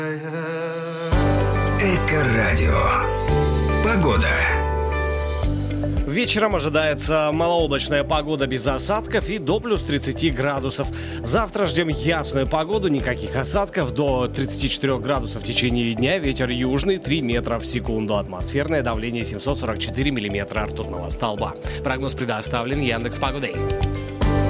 Эко-радио. Погода. Вечером ожидается малооблачная погода без осадков и до плюс 30 градусов. Завтра ждем ясную погоду, никаких осадков, до 34 градусов в течение дня. Ветер южный 3 метра в секунду. Атмосферное давление 744 миллиметра ртутного столба. Прогноз предоставлен Яндекс.Погодой.